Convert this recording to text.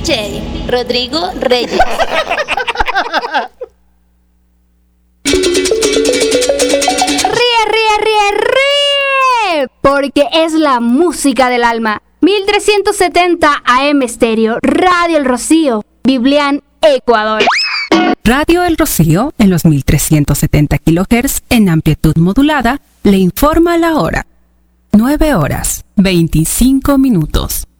DJ Rodrigo Reyes. Ríe, porque es la música del alma. 1370 AM Estéreo, Radio El Rocío, Biblián, Ecuador. Radio El Rocío, en los 1370 kHz en amplitud modulada, le informa la hora. 9 horas, 25 minutos.